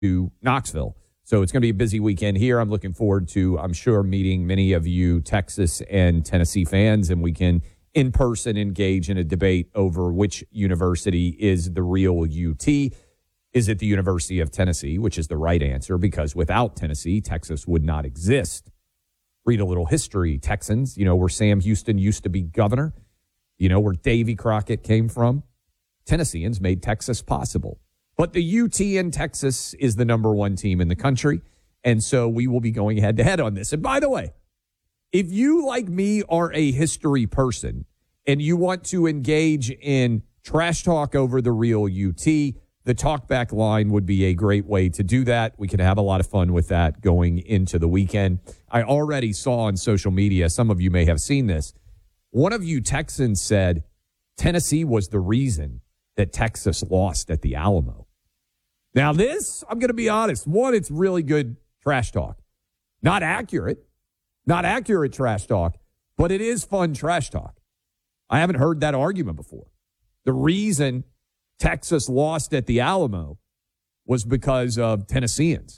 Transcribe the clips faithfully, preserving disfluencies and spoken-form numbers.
to Knoxville. So it's going to be a busy weekend here. I'm looking forward to, I'm sure, meeting many of you Texas and Tennessee fans, and we can in person engage in a debate over which university is the real U T. Is it the University of Tennessee, which is the right answer, because without Tennessee, Texas would not exist. Read a little history, Texans, you know, where Sam Houston used to be governor, you know, where Davy Crockett came from. Tennesseans made Texas possible. But the U T in Texas is the number one team in the country, and so we will be going head-to-head on this. And by the way, if you, like me, are a history person and you want to engage in trash talk over the real U T, the talkback line would be a great way to do that. We could have a lot of fun with that going into the weekend. I already saw on social media, some of you may have seen this, one of you Texans said Tennessee was the reason that Texas lost at the Alamo. Now this, I'm going to be honest, one, it's really good trash talk. Not accurate, not accurate trash talk, but it is fun trash talk. I haven't heard that argument before. The reason Texas lost at the Alamo was because of Tennesseans.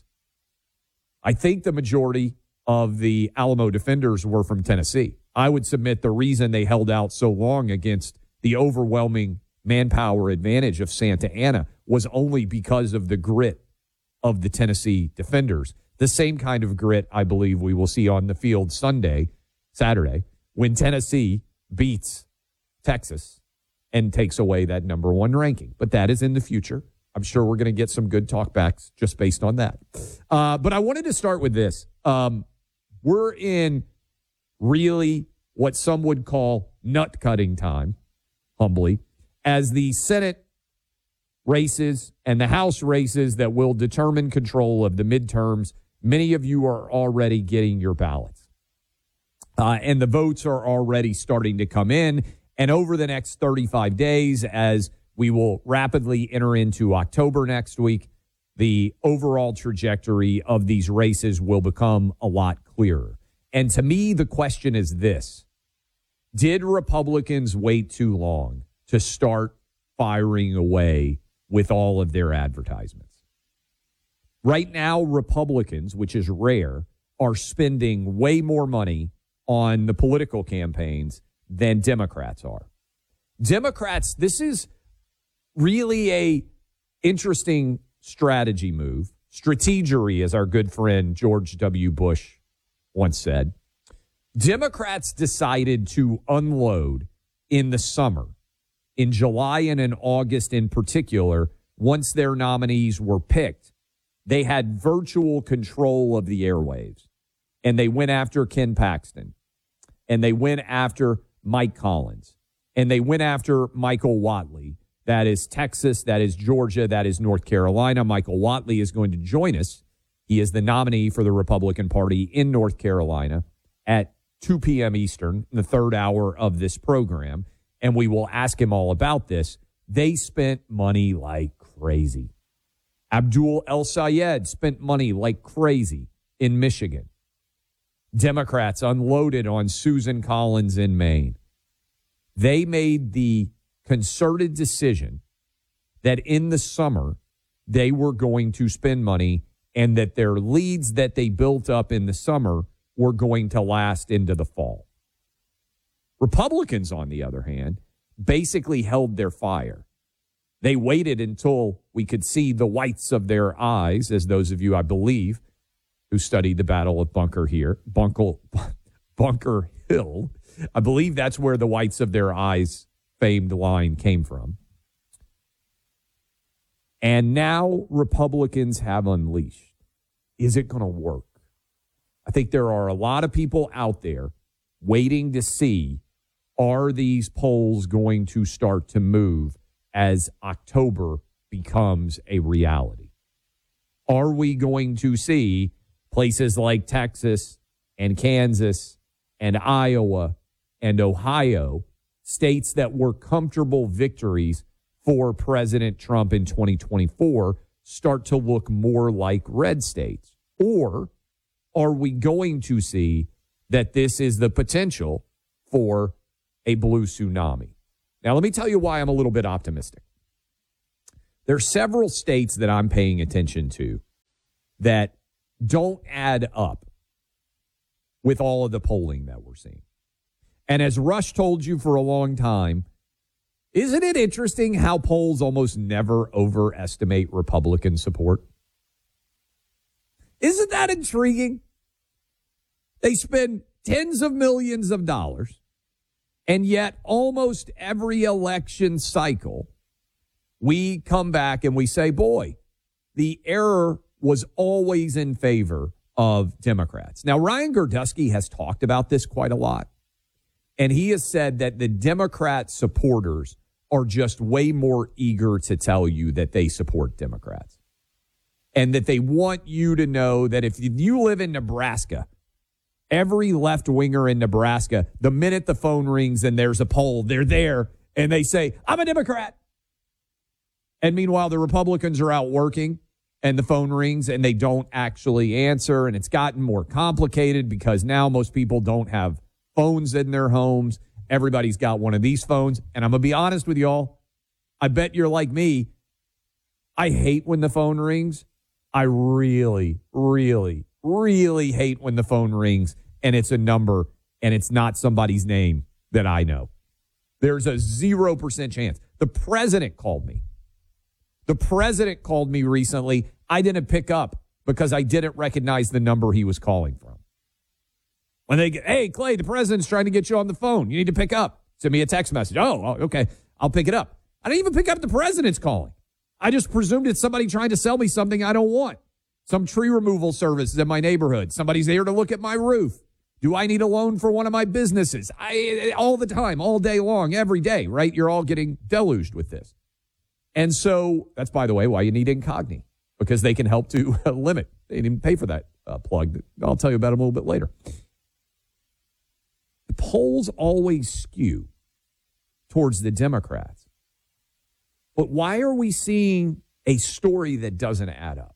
I think the majority of the Alamo defenders were from Tennessee. I would submit the reason they held out so long against the overwhelming manpower advantage of Santa Ana was only because of the grit of the Tennessee defenders. The same kind of grit I believe we will see on the field Sunday, Saturday, when Tennessee beats Texas and takes away that number one ranking. But that is in the future. I'm sure we're going to get some good talkbacks just based on that. Uh, but I wanted to start with this. Um, we're in really what some would call nut-cutting time, humbly, as the Senate races and the House races that will determine control of the midterms. Many of you are already getting your ballots. Uh, and the votes are already starting to come in. And over the next thirty-five days, as we will rapidly enter into October next week, the overall trajectory of these races will become a lot clearer. And to me, the question is this: did Republicans wait too long to start firing away with all of their advertisements? Right now, Republicans, which is rare, are spending way more money on the political campaigns than Democrats are. Democrats, this is really a interesting strategy move. Strategery, as our good friend George W. Bush once said. Democrats decided to unload in the summer, in July and in August in particular, once their nominees were picked. They had virtual control of the airwaves, and they went after Ken Paxton, and they went after Mike Collins, and they went after Michael Whatley. That is Texas, that is Georgia, that is North Carolina. Michael Whatley is going to join us. He is the nominee for the Republican Party in North Carolina at two p.m. Eastern, the third hour of this program, and we will ask him all about this. They spent money like crazy. Abdul El-Sayed spent money like crazy in Michigan. Democrats unloaded on Susan Collins in Maine. They made the concerted decision that in the summer they were going to spend money and that their leads that they built up in the summer were going to last into the fall. Republicans, on the other hand, basically held their fire. They waited until we could see the whites of their eyes, as those of you, I believe, who studied the Battle of Bunker here, Bunker, Bunker Hill, I believe that's where the whites of their eyes famed line came from. And now Republicans have unleashed. Is it going to work? I think there are a lot of people out there waiting to see, are these polls going to start to move as October becomes a reality? Are we going to see places like Texas and Kansas and Iowa and Ohio, states that were comfortable victories for President Trump in twenty twenty-four, start to look more like red states? Or are we going to see that this is the potential for a blue tsunami? Now, let me tell you why I'm a little bit optimistic. There are several states that I'm paying attention to that don't add up with all of the polling that we're seeing. And as Rush told you for a long time, isn't it interesting how polls almost never overestimate Republican support? Isn't that intriguing? They spend tens of millions of dollars, and yet almost every election cycle, we come back and we say, boy, the error was always in favor of Democrats. Now, Ryan Gerdusky has talked about this quite a lot, and he has said that the Democrat supporters are just way more eager to tell you that they support Democrats, and that they want you to know that if you live in Nebraska, every left-winger in Nebraska, the minute the phone rings and there's a poll, they're there, and they say, I'm a Democrat. And meanwhile, the Republicans are out working, and the phone rings, and they don't actually answer, and it's gotten more complicated because now most people don't have phones in their homes. Everybody's got one of these phones, and I'm going to be honest with y'all. I bet you're like me. I hate when the phone rings. I really, really, really hate when the phone rings and it's a number and it's not somebody's name that I know. There's a zero percent chance. The president called me. The president called me recently. I didn't pick up because I didn't recognize the number he was calling from. When they get, hey, Clay, the president's trying to get you on the phone. You need to pick up. Send me a text message. Oh, okay. I'll pick it up. I didn't even pick up the president's calling. I just presumed it's somebody trying to sell me something I don't want. Some tree removal services in my neighborhood. Somebody's there to look at my roof. Do I need a loan for one of my businesses? I all the time, all day long, every day, right? You're all getting deluged with this. And so that's, by the way, why you need Incogni, because they can help to limit. They didn't even pay for that uh, plug. I'll tell you about it a little bit later. The polls always skew towards the Democrats. But why are we seeing a story that doesn't add up?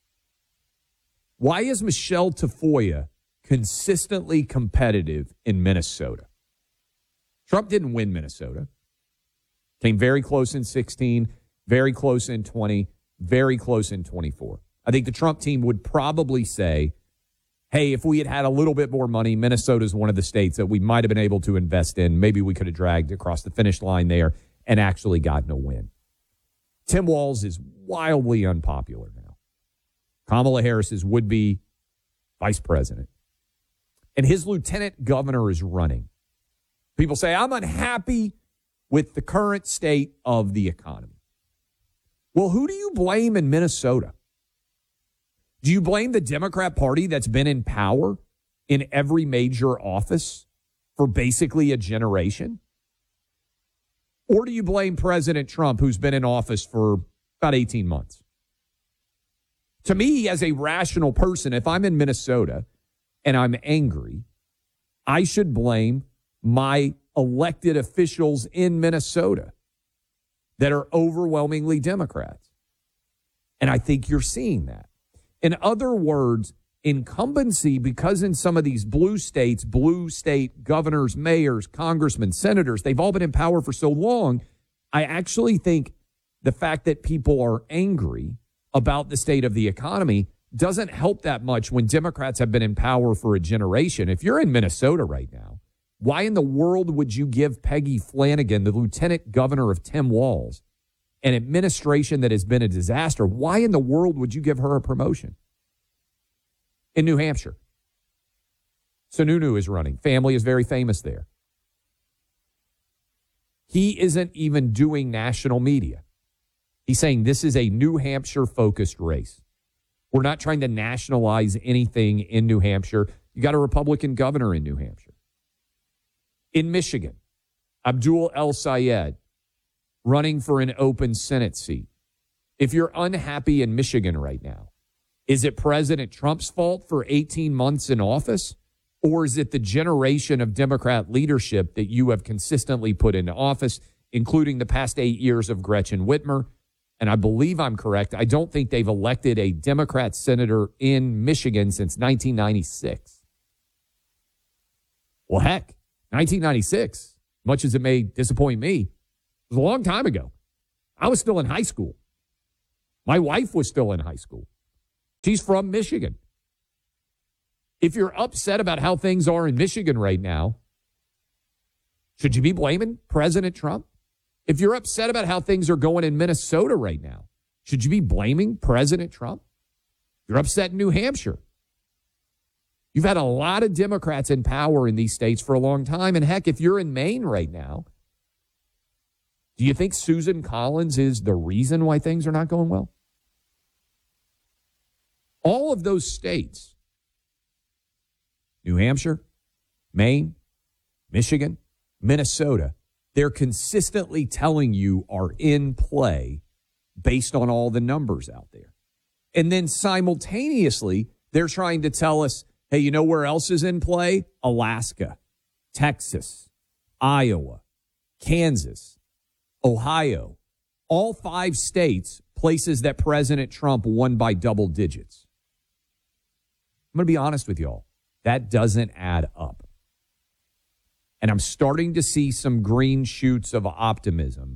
Why is Michelle Tafoya consistently competitive in Minnesota? Trump didn't win Minnesota. Came very close in sixteen, very close in twenty, very close in twenty-four. I think the Trump team would probably say, hey, if we had had a little bit more money, Minnesota is one of the states that we might have been able to invest in. Maybe we could have dragged across the finish line there and actually gotten a win. Tim Walz is wildly unpopular now. Kamala Harris is would-be vice president. And his lieutenant governor is running. People say, I'm unhappy with the current state of the economy. Well, who do you blame in Minnesota? Do you blame the Democrat Party that's been in power in every major office for basically a generation? Or do you blame President Trump, who's been in office for about eighteen months? To me, as a rational person, if I'm in Minnesota and I'm angry, I should blame my elected officials in Minnesota that are overwhelmingly Democrats. And I think you're seeing that. In other words, incumbency, because in some of these blue states, blue state governors, mayors, congressmen, senators, they've all been in power for so long, I actually think the fact that people are angry about the state of the economy doesn't help that much when Democrats have been in power for a generation. If you're in Minnesota right now, why in the world would you give Peggy Flanagan, the lieutenant governor of Tim Walz, an administration that has been a disaster? Why in the world would you give her a promotion? In New Hampshire, Sununu is running. Family is very famous there. He isn't even doing national media. He's saying this is a New Hampshire-focused race. We're not trying to nationalize anything in New Hampshire. You got a Republican governor in New Hampshire. In Michigan, Abdul El-Sayed running for an open Senate seat. If you're unhappy in Michigan right now, is it President Trump's fault for eighteen months in office? Or is it the generation of Democrat leadership that you have consistently put into office, including the past eight years of Gretchen Whitmer? And I believe I'm correct. I don't think they've elected a Democrat senator in Michigan since nineteen ninety-six. Well, heck, nineteen ninety-six, much as it may disappoint me, was a long time ago. I was still in high school. My wife was still in high school. She's from Michigan. If you're upset about how things are in Michigan right now, should you be blaming President Trump? If you're upset about how things are going in Minnesota right now, should you be blaming President Trump? You're upset in New Hampshire. You've had a lot of Democrats in power in these states for a long time. And heck, if you're in Maine right now, do you think Susan Collins is the reason why things are not going well? All of those states, New Hampshire, Maine, Michigan, Minnesota, they're consistently telling you are in play based on all the numbers out there. And then simultaneously, they're trying to tell us, hey, you know where else is in play? Alaska, Texas, Iowa, Kansas, Ohio, all five states, places that President Trump won by double digits. I'm going to be honest with y'all. That doesn't add up. And I'm starting to see some green shoots of optimism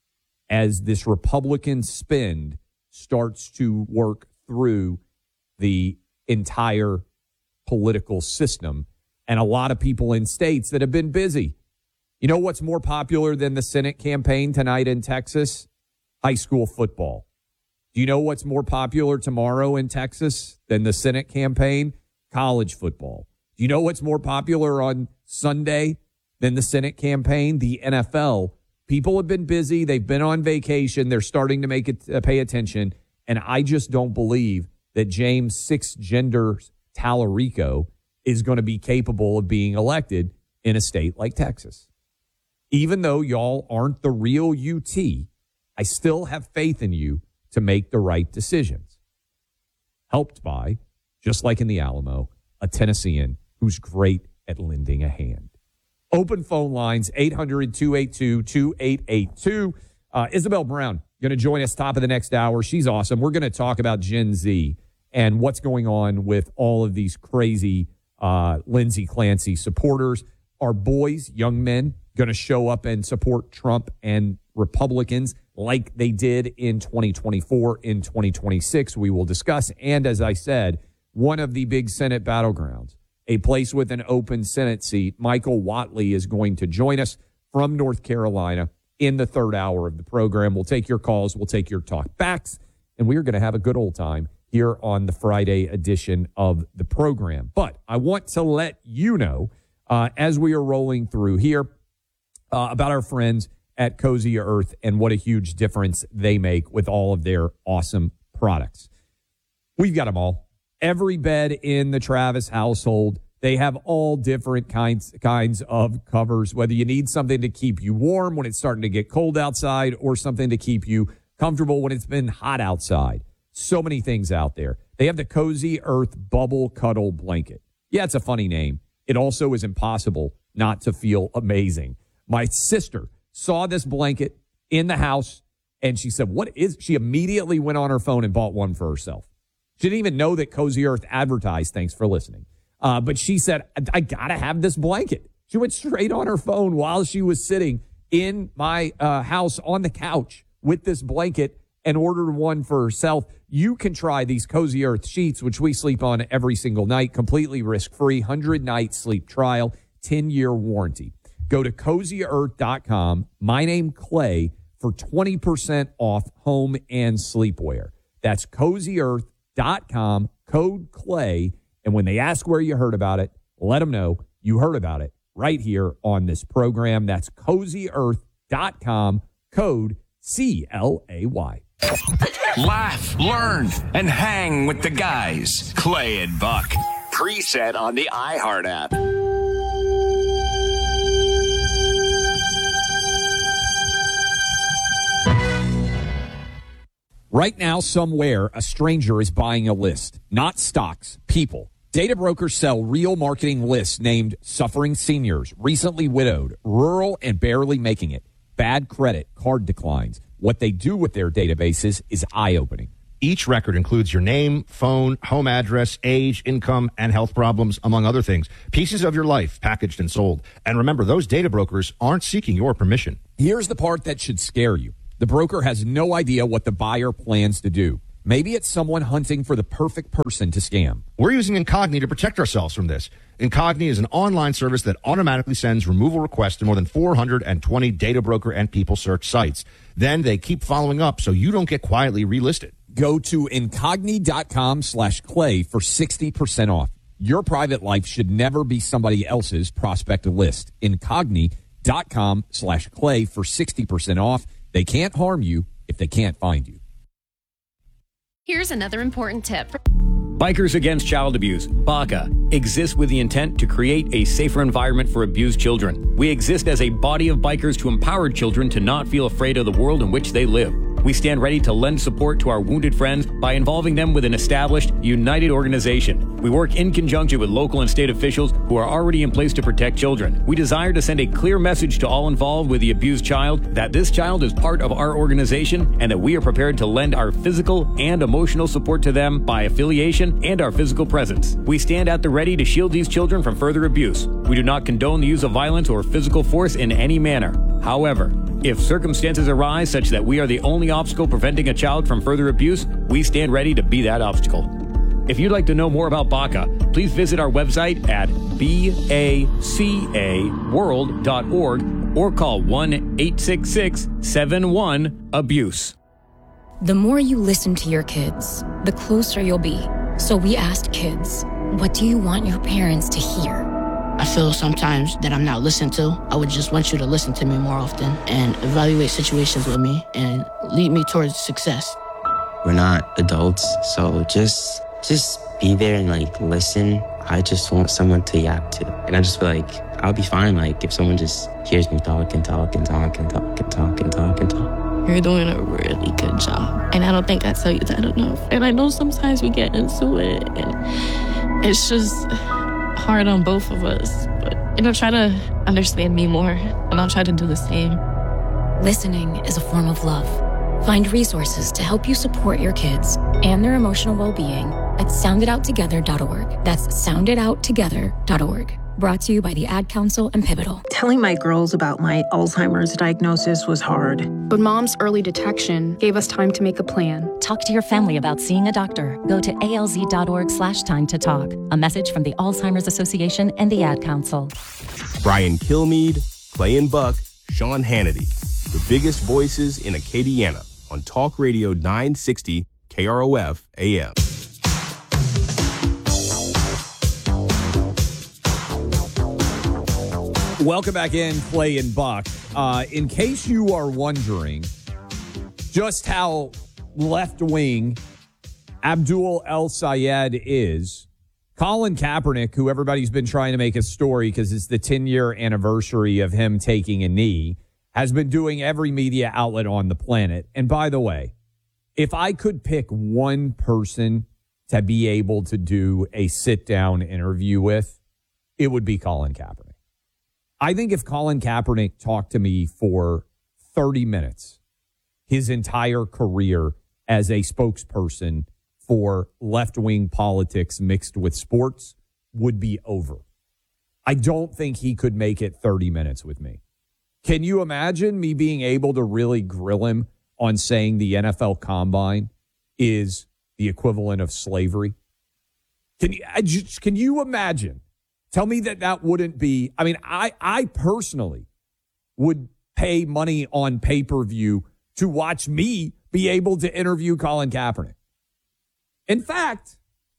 as this Republican spin starts to work through the entire political system and a lot of people in states that have been busy. You know what's more popular than the Senate campaign tonight in Texas? High school football. Do you know what's more popular tomorrow in Texas than the Senate campaign? College football. Do you know what's more popular on Sunday than the Senate campaign? The N F L. People have been busy. They've been on vacation. They're starting to make it uh, pay attention. And I just don't believe that James Six Genders Tallarico is going to be capable of being elected in a state like Texas. Even though y'all aren't the real U T, I still have faith in you to make the right decisions. Helped by, just like in the Alamo, a Tennessean who's great at lending a hand. Open phone lines, eight hundred, two eight two, two eight eight two. Uh, Isabel Brown going to join us top of the next hour. She's awesome. We're going to talk about Gen Z and what's going on with all of these crazy uh, Lindsey Clancy supporters. Are boys, young men, going to show up and support Trump and Republicans like they did in twenty twenty-four, in twenty twenty-six? We will discuss. And as I said, one of the big Senate battlegrounds, a place with an open Senate seat, Michael Whatley is going to join us from North Carolina in the third hour of the program. We'll take your calls. We'll take your talk backs. And we are going to have a good old time here on the Friday edition of the program. But I want to let you know, uh, as we are rolling through here, uh, about our friends at Cozy Earth and what a huge difference they make with all of their awesome products. We've got them all. Every bed in the Travis household, they have all different kinds kinds of covers, whether you need something to keep you warm when it's starting to get cold outside or something to keep you comfortable when it's been hot outside. So many things out there. They have the Cozy Earth Bubble Cuddle Blanket. Yeah, it's a funny name. It also is impossible not to feel amazing. My sister saw this blanket in the house, and she said, what is, she immediately went on her phone and bought one for herself. She didn't even know that Cozy Earth advertised. Thanks for listening. Uh, but she said, I, I got to have this blanket. She went straight on her phone while she was sitting in my uh, house on the couch with this blanket and ordered one for herself. You can try these Cozy Earth sheets, which we sleep on every single night, completely risk-free, one hundred night sleep trial, ten year warranty. Go to cozy earth dot com, my name Clay, for twenty percent off home and sleepwear. That's cozy earth dot com, code Clay. And when they ask where you heard about it, let them know you heard about it right here on this program. That's cozy earth dot com, code C L A Y. Laugh, learn, and hang with the guys. Clay and Buck. Preset on the iHeart app. Right now, somewhere, a stranger is buying a list, not stocks, people. Data brokers sell real marketing lists named Suffering Seniors, Recently Widowed, Rural and Barely Making It, Bad Credit, Card Declines. What they do with their databases is eye-opening. Each record includes your name, phone, home address, age, income, and health problems, among other things. Pieces of your life packaged and sold. And remember, those data brokers aren't seeking your permission. Here's the part that should scare you. The broker has no idea what the buyer plans to do. Maybe it's someone hunting for the perfect person to scam. We're using Incogni to protect ourselves from this. Incogni is an online service that automatically sends removal requests to more than four hundred twenty data broker and people search sites. Then they keep following up so you don't get quietly relisted. Go to Incogni.com slash Clay for sixty percent off. Your private life should never be somebody else's prospect list. Incogni.com slash Clay for sixty percent off. They can't harm you if they can't find you. Here's another important tip. Bikers Against Child Abuse, B A C A, exists with the intent to create a safer environment for abused children. We exist as a body of bikers to empower children to not feel afraid of the world in which they live. We stand ready to lend support to our wounded friends by involving them with an established, united organization. We work in conjunction with local and state officials who are already in place to protect children. We desire to send a clear message to all involved with the abused child that this child is part of our organization and that we are prepared to lend our physical and emotional support to them by affiliation and our physical presence. We stand at the ready to shield these children from further abuse. We do not condone the use of violence or physical force in any manner. However, if circumstances arise such that we are the only obstacle preventing a child from further abuse, we stand ready to be that obstacle. If you'd like to know more about B A C A, please visit our website at baca world dot org or call one eight six six seven one abuse. The more you listen to your kids, the closer you'll be. So we asked kids, what do you want your parents to hear? I feel sometimes that I'm not listened to. I would just want you to listen to me more often and evaluate situations with me and lead me towards success. We're not adults, so just just be there and like listen. I just want someone to yap to. And I just feel like I'll be fine like if someone just hears me talk and talk and talk and talk and talk and talk and talk. You're doing a really good job. And I don't think I tell you that enough. And I know sometimes we get into it and it's just hard on both of us, but you know, try to understand me more, and I'll try to do the same. Listening is a form of love. Find resources to help you support your kids and their emotional well-being at sound it out together dot org. That's sound it out together dot org. Brought to you by the Ad Council and Pivotal. Telling my girls about my Alzheimer's diagnosis was hard. But Mom's early detection gave us time to make a plan. Talk to your family about seeing a doctor. Go to alz.org slash time to talk. A message from the Alzheimer's Association and the Ad Council. Brian Kilmeade, Clay and Buck, Sean Hannity. The biggest voices in Acadiana on Talk Radio nine sixty K R O F A M. Welcome back in, Clay and Buck. Uh, in case you are wondering just how left-wing Abdul El-Sayed is, Colin Kaepernick, who everybody's been trying to make a story because it's the ten-year anniversary of him taking a knee, has been doing every media outlet on the planet. And by the way, if I could pick one person to be able to do a sit-down interview with, it would be Colin Kaepernick. I think if Colin Kaepernick talked to me for thirty minutes, his entire career as a spokesperson for left-wing politics mixed with sports would be over. I don't think he could make it thirty minutes with me. Can you imagine me being able to really grill him on saying the N F L Combine is the equivalent of slavery? Can you, I just, can you imagine? Tell me that that wouldn't be, I mean, I, I personally would pay money on pay-per-view to watch me be able to interview Colin Kaepernick. In fact,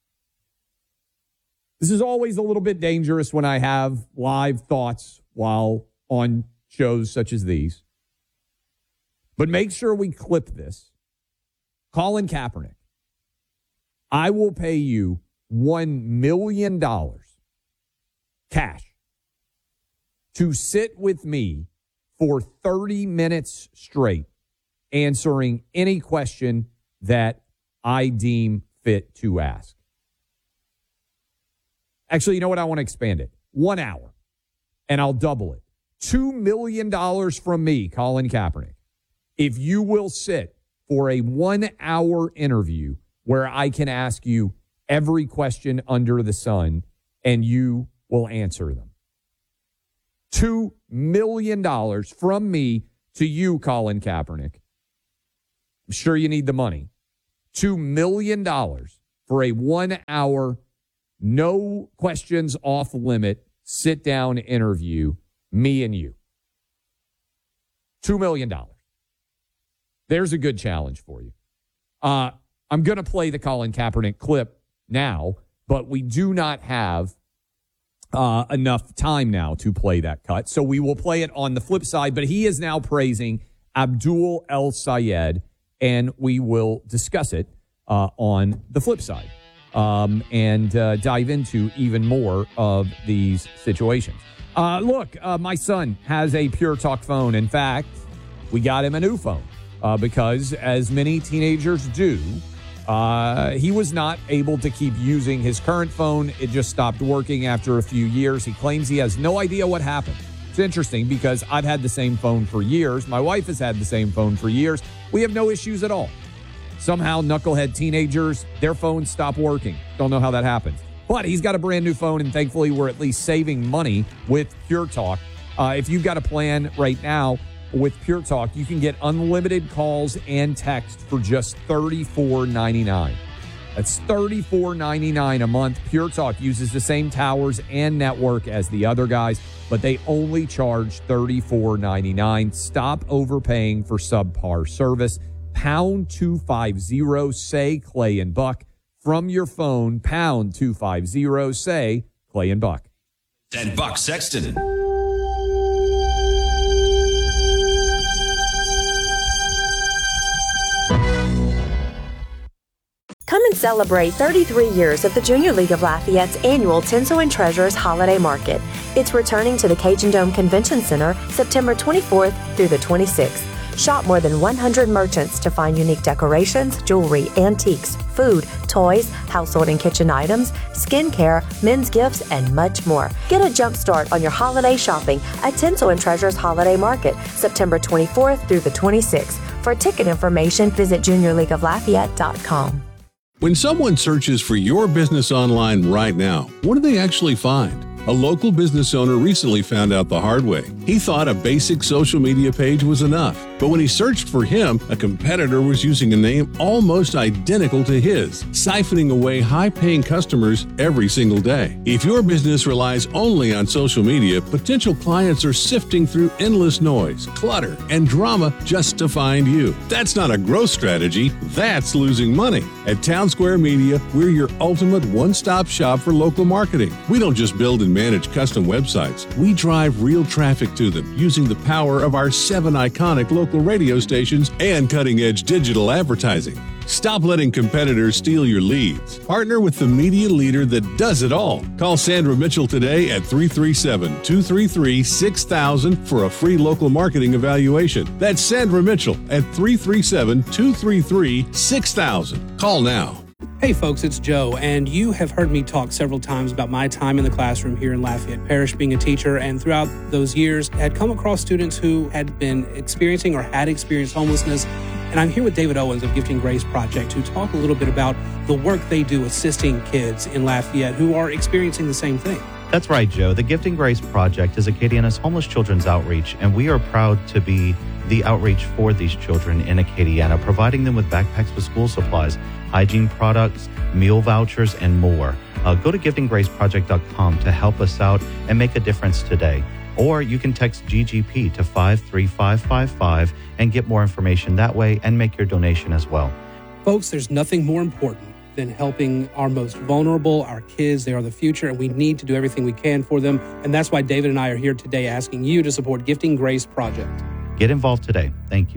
this is always a little bit dangerous when I have live thoughts while on shows such as these. But make sure we clip this. Colin Kaepernick, I will pay you one million dollars cash to sit with me for thirty minutes straight, answering any question that I deem fit to ask. Actually, you know what? I want to expand it. One hour, and I'll double it. Two million dollars from me, Colin Kaepernick, if you will sit for a one-hour interview where I can ask you every question under the sun, and you will answer them. Two million dollars from me to you, Colin Kaepernick. I'm sure you need the money. two million dollars for a one-hour, no questions off limit, sit-down interview, me and you. two million dollars. There's a good challenge for you. Uh, I'm going to play the Colin Kaepernick clip now, but we do not have uh, enough time now to play that cut. So we will play it on the flip side, but he is now praising Abdul El-Sayed, and we will discuss it uh, on the flip side um, and uh, dive into even more of these situations. Uh, look, uh, my son has a Pure Talk phone. In fact, we got him a new phone. Uh, because, as many teenagers do, uh, he was not able to keep using his current phone. It just stopped working after a few years. He claims he has no idea what happened. It's interesting because I've had the same phone for years. My wife has had the same phone for years. We have no issues at all. Somehow, knucklehead teenagers, their phones stop working. Don't know how that happens. But he's got a brand new phone, and thankfully, we're at least saving money with Pure Talk. Uh, if you've got a plan right now, with Pure Talk, you can get unlimited calls and text for just thirty-four ninety-nine. That's thirty-four ninety-nine a month. Pure Talk uses the same towers and network as the other guys, but they only charge thirty-four ninety-nine. Stop overpaying for subpar service. Pound two fifty, say Clay and Buck. From your phone, pound two fifty, say Clay and Buck. And Buck Sexton. Come and celebrate thirty-three years of the Junior League of Lafayette's annual Tinsel and Treasures Holiday Market. It's returning to the Cajun Dome Convention Center September twenty-fourth through the twenty-sixth. Shop more than one hundred merchants to find unique decorations, jewelry, antiques, food, toys, household and kitchen items, skincare, men's gifts, and much more. Get a jump start on your holiday shopping at Tinsel and Treasures Holiday Market September twenty-fourth through the twenty-sixth. For ticket information, visit junior league of lafayette dot com. When someone searches for your business online right now, what do they actually find? A local business owner recently found out the hard way. He thought a basic social media page was enough, but when he searched for him, a competitor was using a name almost identical to his, siphoning away high-paying customers every single day. If your business relies only on social media, potential clients are sifting through endless noise, clutter, and drama just to find you. That's not a growth strategy, that's losing money. At Town Square Media, we're your ultimate one-stop shop for local marketing. We don't just build and manage custom websites. We drive real traffic to them using the power of our seven iconic local radio stations and cutting-edge digital advertising. Stop letting competitors steal your leads. Partner with the media leader that does it all. Call Sandra Mitchell today at three three seven, two three three, six thousand for a free local marketing evaluation. That's Sandra Mitchell at three three seven, two three three, six thousand. Call now. Hey folks, it's Joe, and you have heard me talk several times about my time in the classroom here in Lafayette Parish being a teacher, and throughout those years had come across students who had been experiencing or had experienced homelessness. And I'm here with David Owens of Gifting Grace Project to talk a little bit about the work they do assisting kids in Lafayette who are experiencing the same thing. That's right, Joe. The Gifting Grace Project is Acadiana's homeless children's outreach, and we are proud to be the outreach for these children in Acadiana, providing them with backpacks with school supplies, hygiene products, meal vouchers, and more. Uh, go to gifting grace project dot com to help us out and make a difference today. Or you can text G G P to five three five five five and get more information that way and make your donation as well. Folks, there's nothing more important than helping our most vulnerable, our kids. They are the future, and we need to do everything we can for them. And that's why David and I are here today asking you to support Gifting Grace Project. Get involved today. Thank you.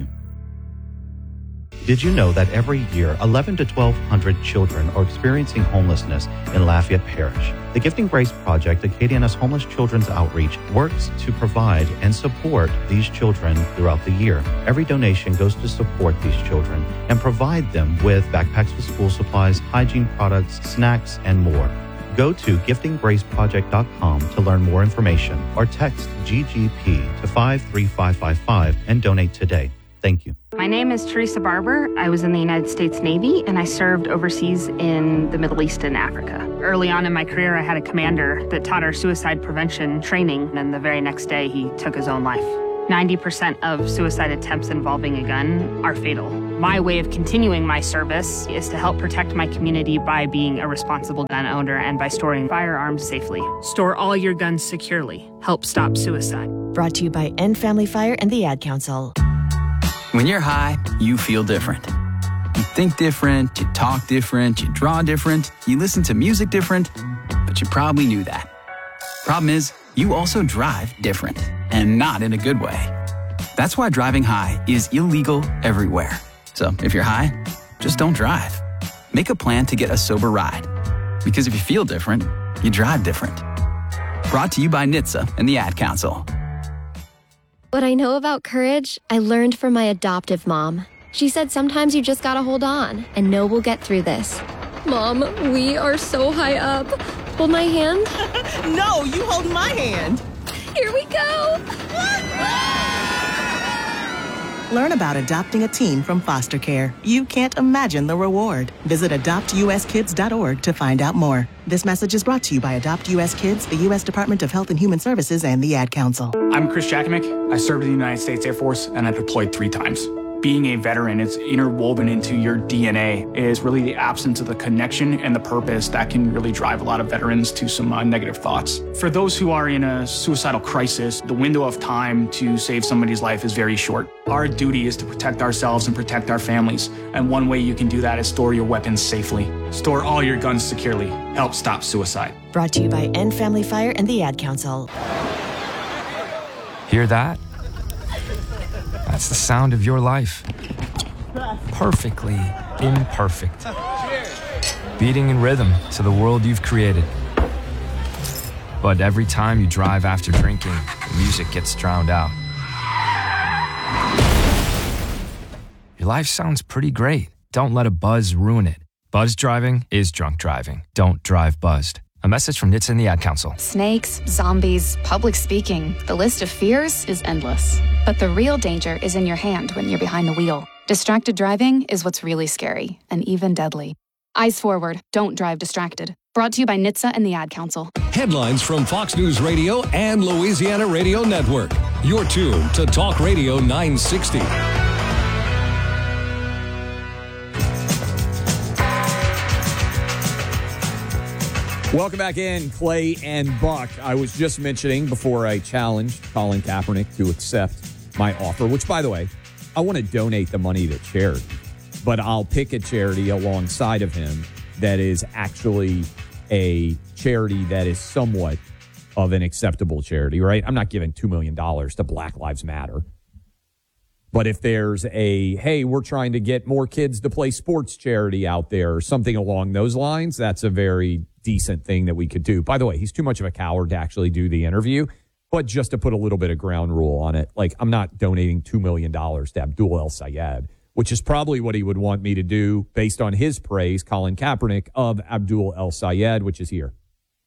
Did you know that every year, eleven to twelve hundred children are experiencing homelessness in Lafayette Parish? The Gifting Grace Project, Acadiana's homeless children's outreach, works to provide and support these children throughout the year. Every donation goes to support these children and provide them with backpacks with school supplies, hygiene products, snacks, and more. Go to gifting grace project dot com to learn more information or text G G P to five three five five five and donate today. Thank you. My name is Teresa Barber. I was in the United States Navy, and I served overseas in the Middle East and Africa. Early on in my career, I had a commander that taught our suicide prevention training, and the very next day, he took his own life. ninety percent of suicide attempts involving a gun are fatal. My way of continuing my service is to help protect my community by being a responsible gun owner and by storing firearms safely. Store all your guns securely. Help stop suicide. Brought to you by End Family Fire and the Ad Council. When you're high, you feel different. You think different, you talk different, you draw different, you listen to music different, but you probably knew that. Problem is, you also drive different, and not in a good way. That's why driving high is illegal everywhere. So if you're high, just don't drive. Make a plan to get a sober ride. Because if you feel different, you drive different. Brought to you by N H T S A and the Ad Council. What I know about courage, I learned from my adoptive mom. She said sometimes you just gotta hold on and know we'll get through this. Mom, we are so high up. Hold my hand. No, you hold my hand. Here we go. Learn about adopting a teen from foster care. You can't imagine the reward. Visit adopt u s kids dot org to find out more. This message is brought to you by Adopt U S Kids, the U S Department of Health and Human Services, and the Ad Council. I'm Chris Jakimick. I served in the United States Air Force, and I deployed three times. Being a veteran, it's interwoven into your D N A, is really the absence of the connection and the purpose that can really drive a lot of veterans to some uh, negative thoughts. For those who are in a suicidal crisis, the window of time to save somebody's life is very short. Our duty is to protect ourselves and protect our families, and one way you can do that is store your weapons safely. Store all your guns securely. Help stop suicide. Brought to you by End Family Fire and the Ad Council. Hear that? That's the sound of your life. Perfectly imperfect. Beating in rhythm to the world you've created. But every time you drive after drinking, the music gets drowned out. Your life sounds pretty great. Don't let a buzz ruin it. Buzz driving is drunk driving. Don't drive buzzed. A message from N H T S A and the Ad Council. Snakes, zombies, public speaking. The list of fears is endless. But the real danger is in your hand when you're behind the wheel. Distracted driving is what's really scary and even deadly. Eyes forward. Don't drive distracted. Brought to you by N H T S A and the Ad Council. Headlines from Fox News Radio and Louisiana Radio Network. You're tuned to Talk Radio nine sixty. Welcome back in, Clay and Buck. I was just mentioning before I challenged Colin Kaepernick to accept my offer, which, by the way, I want to donate the money to charity, but I'll pick a charity alongside of him that is actually a charity that is somewhat of an acceptable charity, right? I'm not giving two million dollars to Black Lives Matter. But if there's a, hey, we're trying to get more kids to play sports charity out there or something along those lines, that's a very decent thing that we could do. By the way, he's too much of a coward to actually do the interview, but just to put a little bit of ground rule on it, like I'm not donating two million dollars to Abdul El-Sayed, which is probably what he would want me to do based on his praise, Colin Kaepernick, of Abdul El-Sayed, which is here.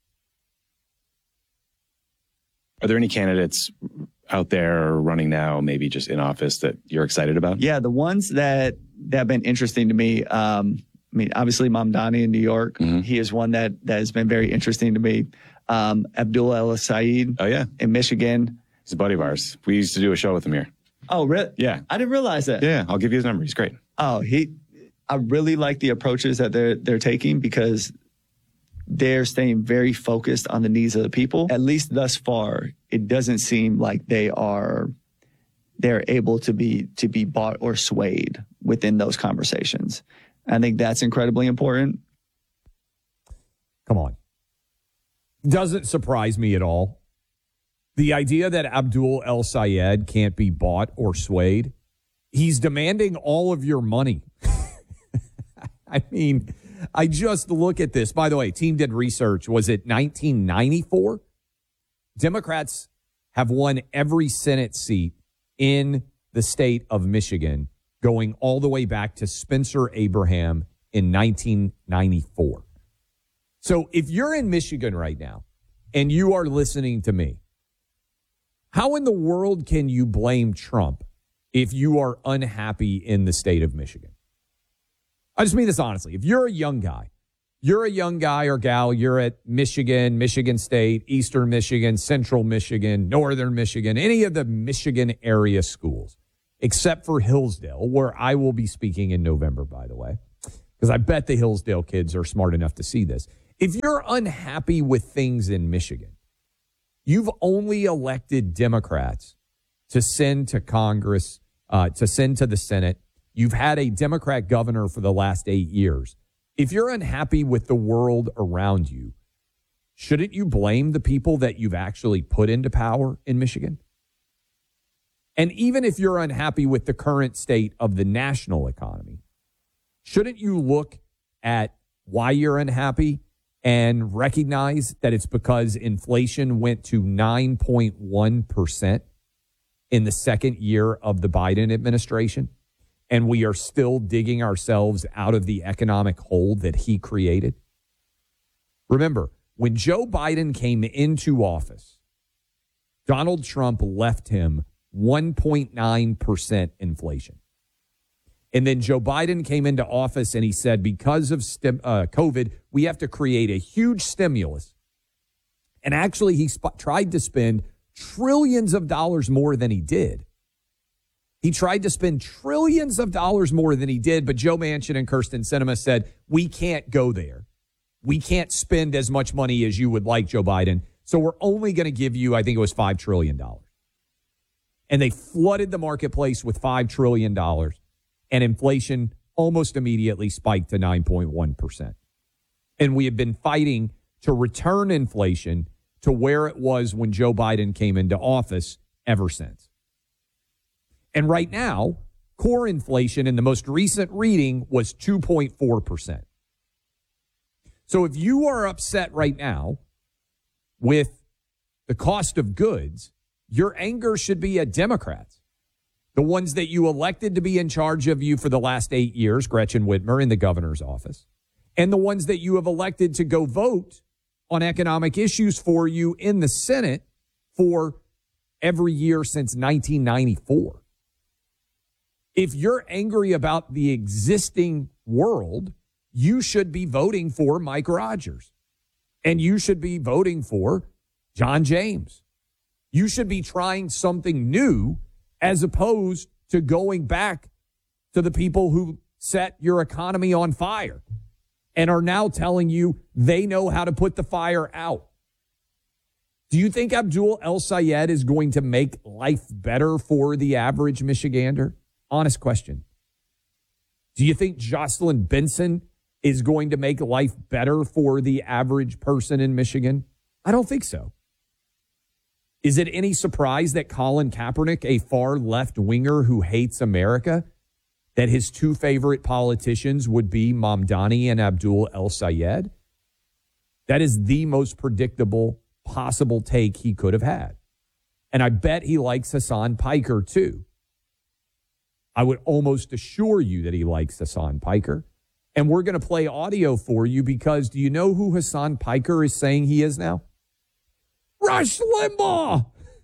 Are there any candidates out there running now, maybe just in office, that you're excited about? Yeah, the ones that, that have been interesting to me, um, I mean, obviously Mamdani in New York, mm-hmm. he is one that, that has been very interesting to me. Um, Abdul El-Sayed oh, yeah. in Michigan. He's a buddy of ours. We used to do a show with him here. Oh, really? Yeah. I didn't realize that. Yeah, I'll give you his number. He's great. Oh, he, I really like the approaches that they're, they're taking because they're staying very focused on the needs of the people. At least thus far, it doesn't seem like they are, they're able to be, to be bought or swayed within those conversations. I think that's incredibly important. Come on. Doesn't surprise me at all. The idea that Abdul El-Sayed can't be bought or swayed, he's demanding all of your money. I mean, I just look at this. By the way, team did research. Was it nineteen ninety-four? Democrats have won every Senate seat in the state of Michigan, going all the way back to Spencer Abraham in nineteen ninety-four. So if you're in Michigan right now and you are listening to me, how in the world can you blame Trump if you are unhappy in the state of Michigan? I just mean this honestly. If you're a young guy, you're a young guy or gal, you're at Michigan, Michigan State, Eastern Michigan, Central Michigan, Northern Michigan, any of the Michigan area schools, except for Hillsdale, where I will be speaking in November, by the way, because I bet the Hillsdale kids are smart enough to see this. If you're unhappy with things in Michigan, you've only elected Democrats to send to Congress, uh, to send to the Senate. You've had a Democrat governor for the last eight years. If you're unhappy with the world around you, shouldn't you blame the people that you've actually put into power in Michigan? And even if you're unhappy with the current state of the national economy, shouldn't you look at why you're unhappy and recognize that it's because inflation went to nine point one percent in the second year of the Biden administration, and we are still digging ourselves out of the economic hole that he created? Remember, when Joe Biden came into office, Donald Trump left him one point nine percent inflation. And then Joe Biden came into office and he said, because of stim- uh, COVID, we have to create a huge stimulus. And actually, he sp- tried to spend trillions of dollars more than he did. He tried to spend trillions of dollars more than he did, but Joe Manchin and Kirsten Sinema said, we can't go there. We can't spend as much money as you would like, Joe Biden. So we're only going to give you, I think it was five trillion dollars. And they flooded the marketplace with five trillion dollars. And inflation almost immediately spiked to nine point one percent. And we have been fighting to return inflation to where it was when Joe Biden came into office ever since. And right now, core inflation in the most recent reading was two point four percent. So if you are upset right now with the cost of goods, your anger should be at Democrats. The ones that you elected to be in charge of you for the last eight years, Gretchen Whitmer in the governor's office, and the ones that you have elected to go vote on economic issues for you in the Senate for every year since nineteen ninety-four. If you're angry about the existing world, you should be voting for Mike Rogers, and you should be voting for John James. You should be trying something new as opposed to going back to the people who set your economy on fire and are now telling you they know how to put the fire out. Do you think Abdul El-Sayed is going to make life better for the average Michigander? Honest question. Do you think Jocelyn Benson is going to make life better for the average person in Michigan? I don't think so. Is it any surprise that Colin Kaepernick, a far left winger who hates America, that his two favorite politicians would be Mamdani and Abdul El-Sayed? That is the most predictable possible take he could have had. And I bet he likes Hassan Piker too. I would almost assure you that he likes Hassan Piker. And we're going to play audio for you because do you know who Hassan Piker is saying he is now? Rush Limbaugh.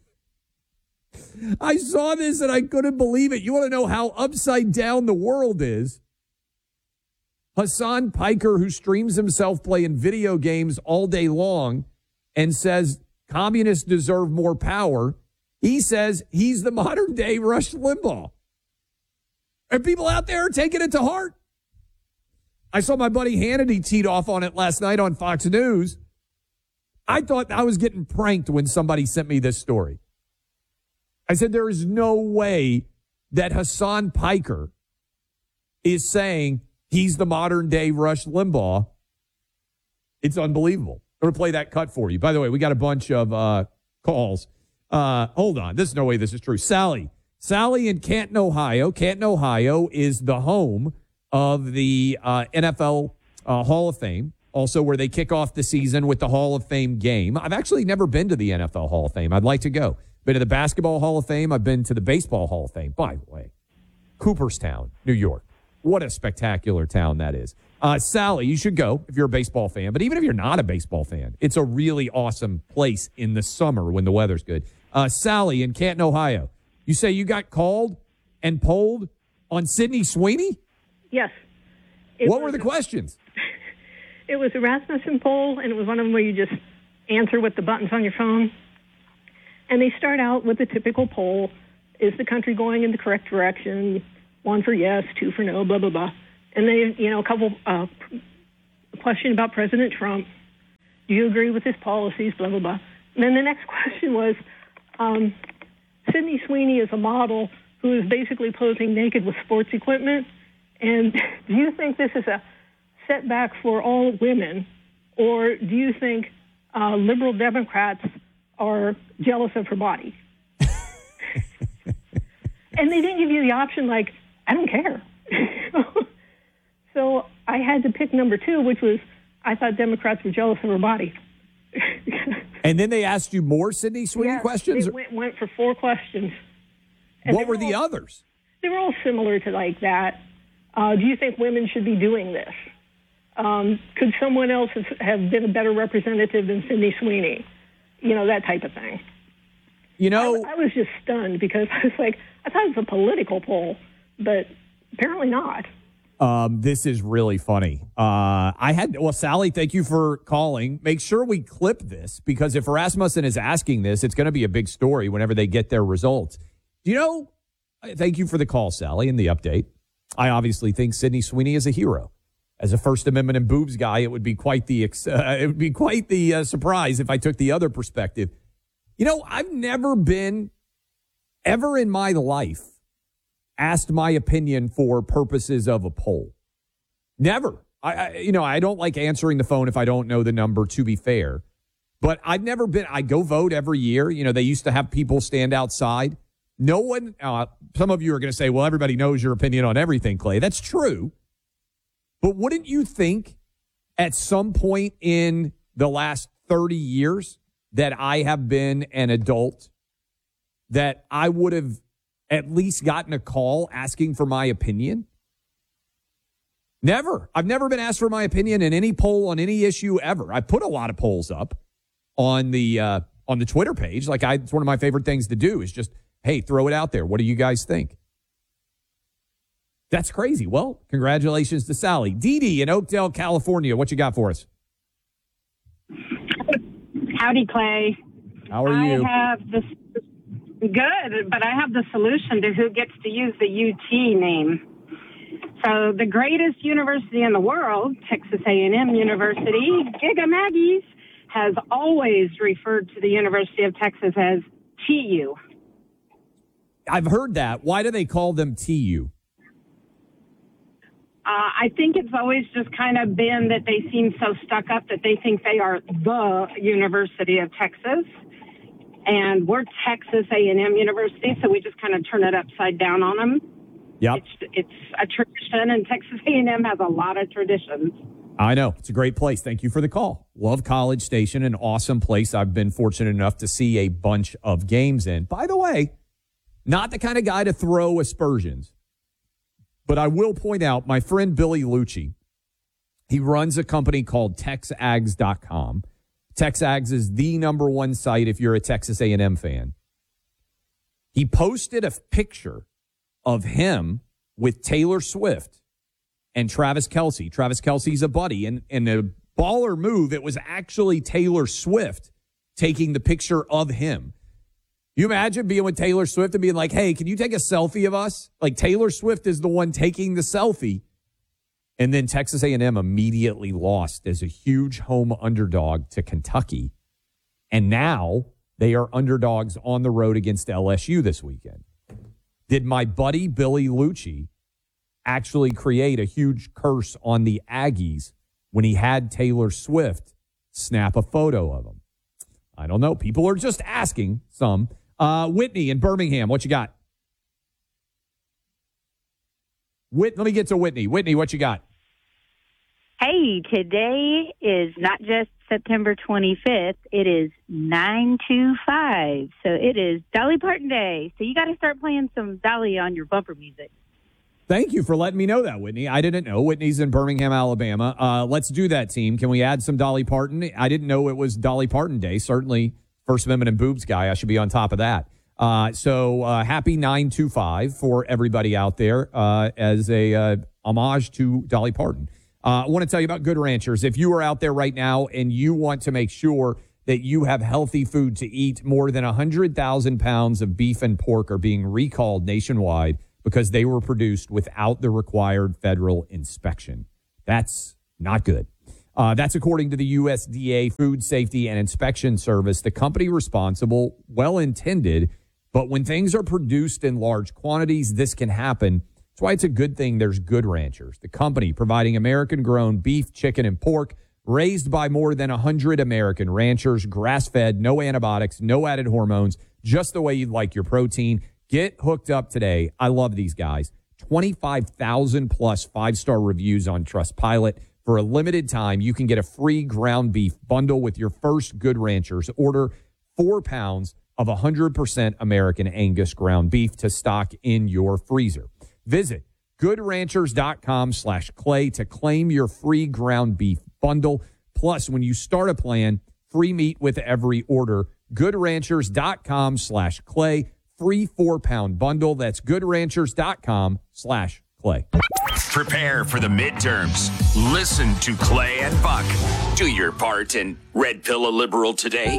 I saw this and I couldn't believe it. You want to know how upside down the world is? Hassan Piker, who streams himself playing video games all day long and says communists deserve more power, he says he's the modern day Rush Limbaugh. And people out there are taking it to heart. I saw my buddy Hannity teed off on it last night on Fox News. I thought I was getting pranked when somebody sent me this story. I said, there is no way that Hassan Piker is saying he's the modern day Rush Limbaugh. It's unbelievable. I'm going to play that cut for you. By the way, we got a bunch of uh, calls. Uh, hold on. There's no way this is true. Sally. Sally in Canton, Ohio. Canton, Ohio is the home of the uh, N F L uh, Hall of Fame. Also, where they kick off the season with the Hall of Fame game. I've actually never been to the N F L Hall of Fame. I'd like to go. Been to the Basketball Hall of Fame. I've been to the Baseball Hall of Fame. By the way, Cooperstown, New York. What a spectacular town that is. Uh, Sally, you should go if you're a baseball fan. But even if you're not a baseball fan, it's a really awesome place in the summer when the weather's good. Uh, Sally in Canton, Ohio. You say you got called and polled on Sydney Sweeney? Yes. It what were the questions? It was a Rasmussen poll, and it was one of them where you just answer with the buttons on your phone. And they start out with the typical poll. is the country going in the correct direction? One for yes, two for no, blah, blah, blah. And then, you know, a couple, uh, a question about President Trump. Do you agree with his policies, blah, blah, blah. And then the next question was, um, Sydney Sweeney is a model who is basically posing naked with sports equipment. And do you think this is a setback for all women, or do you think uh, liberal Democrats are jealous of her body? And they didn't give you the option, like, I don't care. So I had to pick number two, which was, I thought Democrats were jealous of her body. And then they asked you more Sydney Sweeney yes, questions? They went, went for four questions. And what were, were the all, others? They were all similar to like that. Uh, do you think women should be doing this? Um, could someone else have been a better representative than Sydney Sweeney? You know, that type of thing. You know, I, I was just stunned because I was like, I thought it was a political poll, but apparently not. Um, this is really funny. Uh, I had, well, Sally, thank you for calling. Make sure we clip this, because if Rasmussen is asking this, it's going to be a big story whenever they get their results. Do you know, thank you for the call, Sally, and the update. I obviously think Sydney Sweeney is a hero. As a First Amendment and boobs guy, it would be quite the, uh, it would be quite the uh, surprise if I took the other perspective. You know, I've never been, ever in my life, asked my opinion for purposes of a poll. Never. I, I, you know, I don't like answering the phone if I don't know the number, to be fair. But I've never been, I go vote every year. You know, they used to have people stand outside. No one, uh, some of you are going to say, well, everybody knows your opinion on everything, Clay. That's true. But wouldn't you think at some point in the last thirty years that I have been an adult that I would have at least gotten a call asking for my opinion? Never. I've never been asked for my opinion in any poll on any issue ever. I put a lot of polls up on the uh, on the Twitter page. Like I, it's one of my favorite things to do is just, hey, throw it out there. What do you guys think? That's crazy. Well, congratulations to Sally. Dee Dee in Oakdale, California. What you got for us? Howdy, Clay. How are you? I have this good, but I have the solution to who gets to use the U T name. So the greatest university in the world, Texas A and M University, Giga Maggies, has always referred to the University of Texas as T U. I've heard that. Why do they call them T U? Uh, I think it's always just kind of been that they seem so stuck up that they think they are the University of Texas. And we're Texas A and M University, so we just kind of turn it upside down on them. Yep. It's, it's a tradition, and Texas A and M has a lot of traditions. I know. It's a great place. Thank you for the call. Love College Station, an awesome place I've been fortunate enough to see a bunch of games in. By the way, not the kind of guy to throw aspersions. But I will point out, my friend Billy Lucci, he runs a company called Texags dot com. Texags is the number one site if you're a Texas A and M fan. He posted a picture of him with Taylor Swift and Travis Kelce. Travis Kelce's a buddy. And in a baller move, it was actually Taylor Swift taking the picture of him. You imagine being with Taylor Swift and being like, hey, can you take a selfie of us? Like Taylor Swift is the one taking the selfie. And then Texas A and M immediately lost as a huge home underdog to Kentucky. And now they are underdogs on the road against L S U this weekend. Did my buddy Billy Lucci actually create a huge curse on the Aggies when he had Taylor Swift snap a photo of him? I don't know. People are just asking some. Uh, Whitney in Birmingham, what you got? Whit, let me get to Whitney. Whitney, what you got? Hey, today is not just September twenty-fifth. It is nine two five. So it is Dolly Parton Day. So you got to start playing some Dolly on your bumper music. Thank you for letting me know that, Whitney. I didn't know. Whitney's in Birmingham, Alabama. Uh, let's do that, team. Can we add some Dolly Parton? I didn't know it was Dolly Parton Day. Certainly, First Amendment and boobs guy. I should be on top of that. Uh, so uh, happy nine two five for everybody out there uh, as a uh, homage to Dolly Parton. Uh, I want to tell you about Good Ranchers. If you are out there right now and you want to make sure that you have healthy food to eat. More than one hundred thousand pounds of beef and pork are being recalled nationwide because they were produced without the required federal inspection. That's not good. Uh, that's according to the U S D A Food Safety and Inspection Service. The company responsible, well-intended, but when things are produced in large quantities, this can happen. That's why it's a good thing there's Good Ranchers, the company providing American-grown beef, chicken, and pork raised by more than one hundred American ranchers, grass-fed, no antibiotics, no added hormones, just the way you'd like your protein. Get hooked up today. I love these guys. twenty-five thousand plus five-star reviews on Trustpilot. For a limited time, you can get a free ground beef bundle with your first Good Ranchers order. Four pounds of one hundred percent American Angus ground beef to stock in your freezer. Visit goodranchers.com slash clay to claim your free ground beef bundle. Plus, when you start a plan, free meat with every order. goodranchers.com slash clay. Free four-pound bundle. That's goodranchers.com slash clay. Prepare for the midterms. Listen to Clay and Buck. Do your part and red pill a liberal today.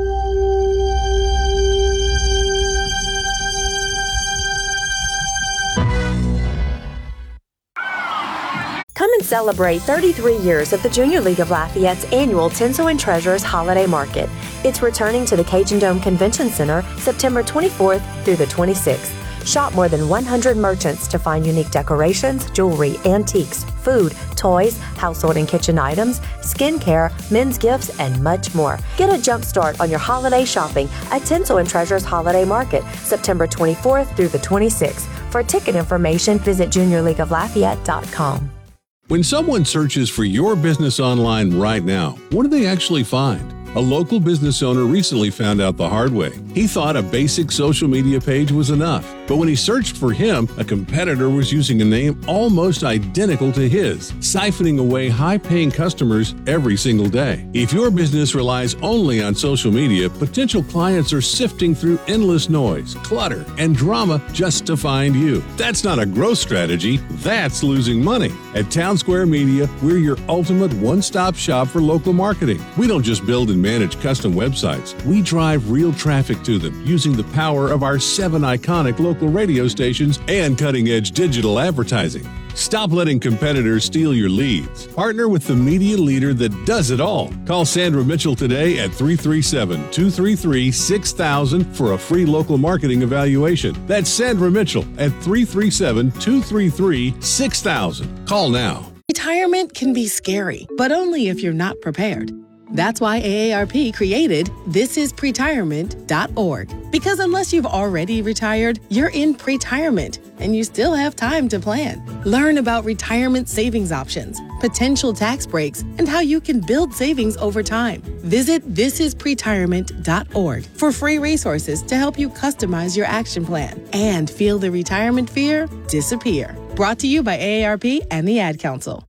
Come and celebrate thirty-three years of the Junior League of Lafayette's annual Tinsel and Treasures Holiday Market. It's returning to the Cajun Dome Convention Center September twenty-fourth through the twenty-sixth. Shop more than one hundred merchants to find unique decorations, jewelry, antiques, food, toys, household and kitchen items, skincare, men's gifts, and much more. Get a jump start on your holiday shopping at Tinsel and Treasures Holiday Market, September twenty-fourth through the twenty-sixth. For ticket information, visit junior league of lafayette dot com. When someone searches for your business online right now, what do they actually find? A local business owner recently found out the hard way. He thought a basic social media page was enough, but when he searched for him, a competitor was using a name almost identical to his, siphoning away high-paying customers every single day. If your business relies only on social media, potential clients are sifting through endless noise, clutter, and drama just to find you. That's not a growth strategy, that's losing money. At Town Square Media, we're your ultimate one-stop shop for local marketing. We don't just build and manage custom websites. We drive real traffic to them using the power of our seven iconic local radio stations and cutting-edge digital advertising. Stop letting competitors steal your leads. Partner with the media leader that does it all. Call Sandra Mitchell today at three three seven, two three three, six thousand for a free local marketing evaluation. That's Sandra Mitchell at three three seven, two three three, six thousand. Call now. Retirement can be scary, but only if you're not prepared. That's why A A R P created this is pretirement dot org. Because unless you've already retired, you're in pretirement and you still have time to plan. Learn about retirement savings options, potential tax breaks, and how you can build savings over time. Visit this is pretirement dot org for free resources to help you customize your action plan and feel the retirement fear disappear. Brought to you by A A R P and the Ad Council.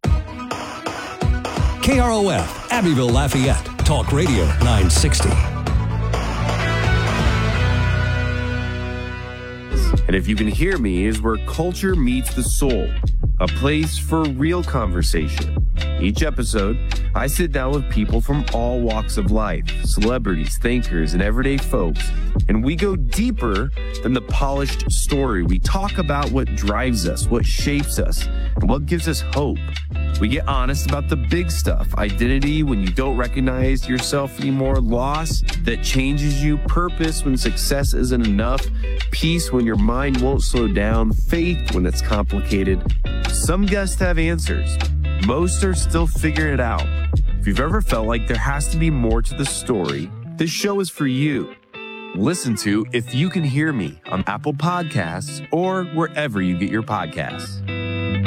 K R O F, Abbeville, Lafayette. Talk Radio nine sixty. And If You Can Hear Me is where culture meets the soul, a place for real conversation. Each episode, I sit down with people from all walks of life, celebrities, thinkers, and everyday folks, and we go deeper than the polished story. We talk about what drives us, what shapes us, and what gives us hope. We get honest about the big stuff: identity when you don't recognize yourself anymore, loss that changes you, purpose when success isn't enough, peace when your mind won't slow down, faith when it's complicated. Some guests have answers. Most are still figuring it out. If you've ever felt like there has to be more to the story, this show is for you. Listen to If You Can Hear Me on Apple Podcasts or wherever you get your podcasts.